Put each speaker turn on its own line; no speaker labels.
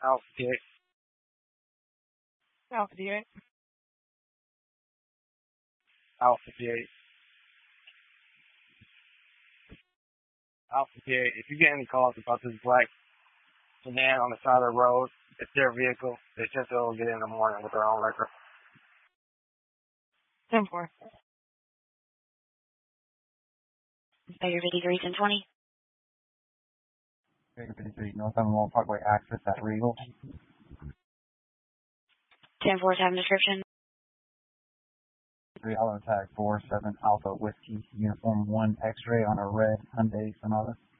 Alpha PA.
Alpha PA.
Alpha PA. Alpha PA. If you get any calls about this black sedan on the side of the road, it's their vehicle. They just will get in the morning with their own record.
10-4.
Baker 53, 1020.
Baker 53, North Elmwood Parkway access at Regal.
10-4, have a description.
3 Auto Tag 47 Alpha Whiskey, Uniform 1 X-ray on a red Hyundai Sonata.